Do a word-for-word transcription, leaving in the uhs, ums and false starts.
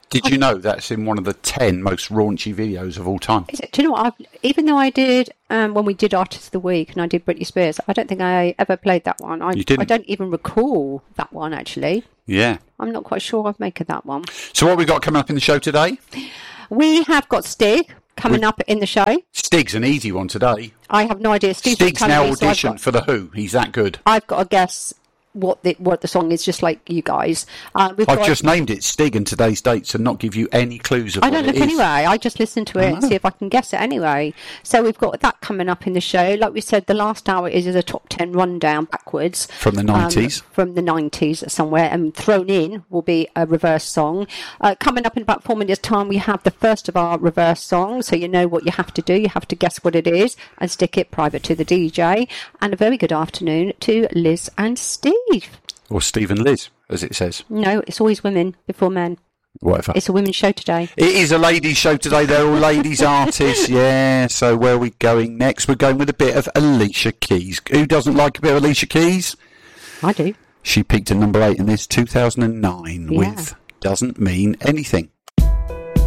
Did you know that's in one of the ten most raunchy videos of all time? Is it, do you know what? I've, even though I did, um, when we did Artist of the Week and I did Britney Spears, I don't think I ever played that one. I, You didn't? I don't even recall that one, actually. Yeah. I'm not quite sure I'd make of that one. So what have we got coming up in the show today? We have got Stig coming We- up in the show. Stig's an easy one today. I have no idea. Steve's Stig's telling now me, so I've auditioned got- for The Who. He's that good. I've got to guess what the what the song is, just like you guys. Uh, we've I've got, just named it Stig and today's dates and not give you any clues of I what don't it look is. anyway. I just listen to it and see if I can guess it anyway. So we've got that coming up in the show. Like we said, the last hour is, is a top ten rundown backwards. From the nineties. Um, from the nineties somewhere. And thrown in will be a reverse song. Uh, coming up in about four minutes' time, we have the first of our reverse songs. So you know what you have to do. You have to guess what it is and stick it private to the D J. And a very good afternoon to Liz and Steve. Or Steve and Liz, as it says. No, it's always women before men. Whatever. It's a women's show today. It is a ladies' show today. They're all ladies artists. Yeah. So where are we going next? We're going with a bit of Alicia Keys. Who doesn't like a bit of Alicia Keys? I do. She peaked at number eight in this two thousand nine Yeah. with Doesn't Mean Anything.